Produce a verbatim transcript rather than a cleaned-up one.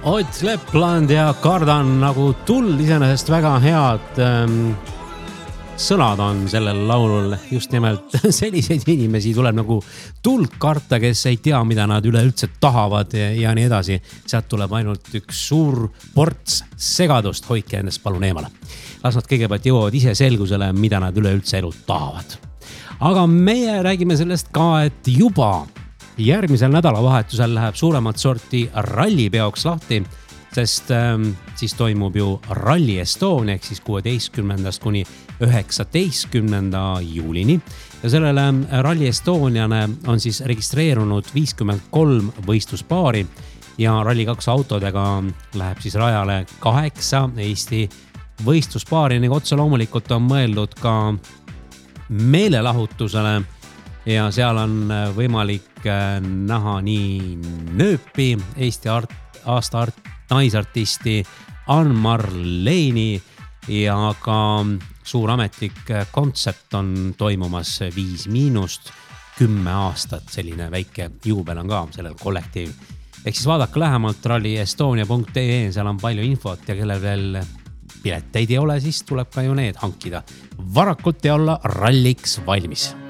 Ott Lepland ja Kardan nagu tull iseenesest väga head ähm, sõnad on sellel laulul. Just nimelt selliseid inimesi tuleb nagu tuld karta, kes ei tea, mida nad üleüldse tahavad ja, ja nii edasi. Sealt tuleb ainult üks suur ports segadust. Hoidke endast palun eemale. Las nad kõigepealt jõuavad ise selgusele, mida nad üleüldse elud tahavad. Aga meie räägime sellest ka, et juba järgmisel nädalavahetusel läheb suuremat sorti rallipeoks lahti, sest ähm, siis toimub ju Rally Estonia ehk siis kuueteistkümnendast kuni üheksateistkümnenda juulini. Ja sellele Rally Estoniane on siis registreerunud viiskümmend kolm võistluspaari ja Rally kaks autodega läheb siis rajale kaheksa Eesti võistluspaari. Ning otse loomulikult on mõeldud ka meelelahutusele ja seal on võimalik näha nii nööpi, Eesti art, aasta art, naisartisti Anmar Leini ja ka suur ametlik kontsept on toimumas viis miinust kümme aastat. Selline väike juubel on ka sellel kollektiivil. Ehk siis vaadake lähemalt rally estonia punkt ee, seal on palju infot ja kellel veel pileteid ei ole, siis tuleb ka ju need hankida. Varakult ja olla ralliks valmis.